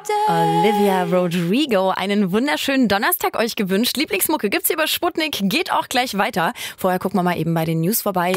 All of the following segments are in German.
Olivia Rodrigo, einen wunderschönen Donnerstag euch gewünscht. Lieblingsmucke gibt's hier bei Sputnik, geht auch gleich weiter. Vorher gucken wir mal eben bei den News vorbei.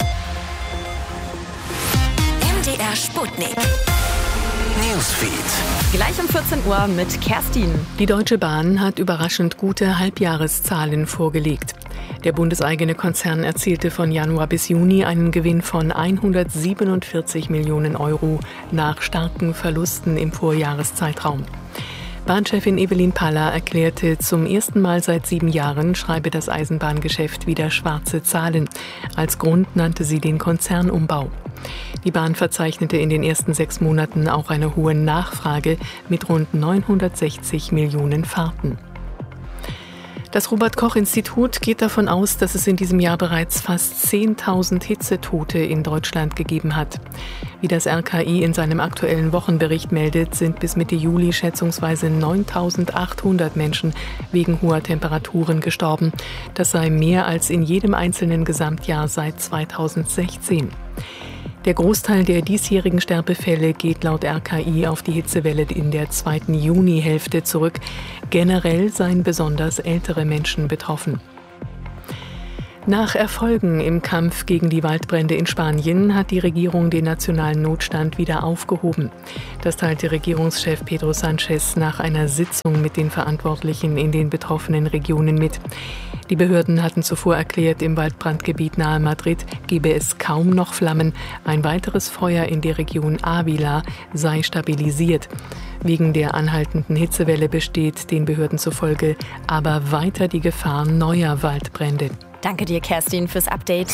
MDR Sputnik. Newsfeed. Gleich um 14 Uhr mit Kerstin. Die Deutsche Bahn hat überraschend gute Halbjahreszahlen vorgelegt. Der bundeseigene Konzern erzielte von Januar bis Juni einen Gewinn von 147 Millionen Euro nach starken Verlusten im Vorjahreszeitraum. Bahnchefin Evelyn Paller erklärte, zum ersten Mal seit 7 Jahren schreibe das Eisenbahngeschäft wieder schwarze Zahlen. Als Grund nannte sie den Konzernumbau. Die Bahn verzeichnete in den ersten 6 Monaten auch eine hohe Nachfrage mit rund 960 Millionen Fahrten. Das Robert-Koch-Institut geht davon aus, dass es in diesem Jahr bereits fast 10.000 Hitzetote in Deutschland gegeben hat. Wie das RKI in seinem aktuellen Wochenbericht meldet, sind bis Mitte Juli schätzungsweise 9.800 Menschen wegen hoher Temperaturen gestorben. Das sei mehr als in jedem einzelnen Gesamtjahr seit 2016. Der Großteil der diesjährigen Sterbefälle geht laut RKI auf die Hitzewelle in der 2. Junihälfte zurück. Generell seien besonders ältere Menschen betroffen. Nach Erfolgen im Kampf gegen die Waldbrände in Spanien hat die Regierung den nationalen Notstand wieder aufgehoben. Das teilte Regierungschef Pedro Sánchez nach einer Sitzung mit den Verantwortlichen in den betroffenen Regionen mit. Die Behörden hatten zuvor erklärt, im Waldbrandgebiet nahe Madrid gebe es kaum noch Flammen. Ein weiteres Feuer in der Region Ávila sei stabilisiert. Wegen der anhaltenden Hitzewelle besteht den Behörden zufolge aber weiter die Gefahr neuer Waldbrände. Danke dir, Kerstin, fürs Update.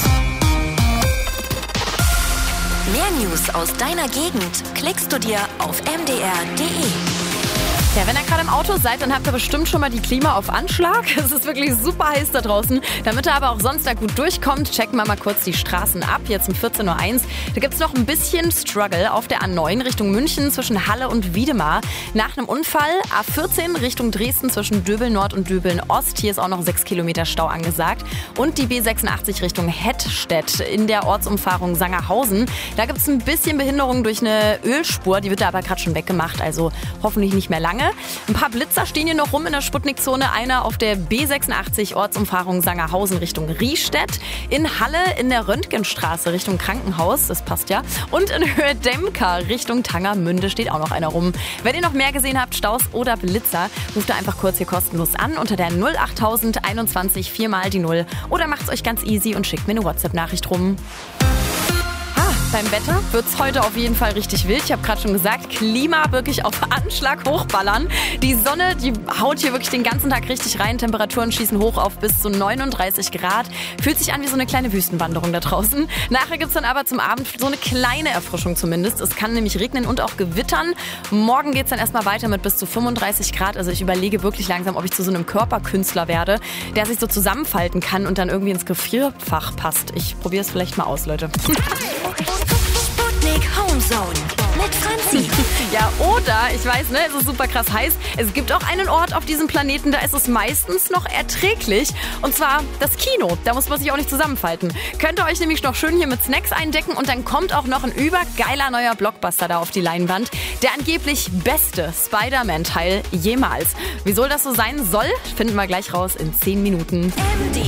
Mehr News aus deiner Gegend klickst du dir auf mdr.de. Ja, wenn ihr gerade im Auto seid, dann habt ihr bestimmt schon mal die Klima auf Anschlag. Es ist wirklich super heiß da draußen. Damit ihr aber auch sonst da gut durchkommt, checken wir mal kurz die Straßen ab. Jetzt um 14.01 Uhr. Da gibt es noch ein bisschen Struggle auf der A9 Richtung München zwischen Halle und Wiedemar. Nach einem Unfall A14 Richtung Dresden zwischen Döbeln Nord und Döbeln Ost. Hier ist auch noch 6 Kilometer Stau angesagt. Und die B86 Richtung Hettstedt in der Ortsumfahrung Sangerhausen. Da gibt es ein bisschen Behinderung durch eine Ölspur. Die wird da aber gerade schon weggemacht, also hoffentlich nicht mehr lange. Ein paar Blitzer stehen hier noch rum in der Sputnik-Zone. Einer auf der B86 Ortsumfahrung Sangerhausen Richtung Riestedt. In Halle in der Röntgenstraße Richtung Krankenhaus, das passt ja. Und in Höhe Demker Richtung Tangermünde steht auch noch einer rum. Wenn ihr noch mehr gesehen habt, Staus oder Blitzer, ruft da einfach kurz hier kostenlos an unter der 08000 21 4 mal die 0 oder macht's euch ganz easy und schickt mir eine WhatsApp-Nachricht rum. Beim Wetter wird es heute auf jeden Fall richtig wild. Ich habe gerade schon gesagt, Klima wirklich auf Anschlag hochballern. Die Sonne, die haut hier wirklich den ganzen Tag richtig rein. Temperaturen schießen hoch auf bis zu 39 Grad. Fühlt sich an wie so eine kleine Wüstenwanderung da draußen. Nachher gibt es dann aber zum Abend so eine kleine Erfrischung zumindest. Es kann nämlich regnen und auch gewittern. Morgen geht es dann erstmal weiter mit bis zu 35 Grad. Also ich überlege wirklich langsam, ob ich zu so einem Körperkünstler werde, der sich so zusammenfalten kann und dann irgendwie ins Gefrierfach passt. Ich probiere es vielleicht mal aus, Leute. Sputnik Homezone mit Franzi. Ja, oder, ich weiß, ne, es ist super krass heiß. Es gibt auch einen Ort auf diesem Planeten, da ist es meistens noch erträglich. Und zwar das Kino. Da muss man sich auch nicht zusammenfalten. Könnt ihr euch nämlich noch schön hier mit Snacks eindecken und dann kommt auch noch ein übergeiler neuer Blockbuster da auf die Leinwand. Der angeblich beste Spider-Man-Teil jemals. Wieso das so sein soll, finden wir gleich raus in 10 Minuten.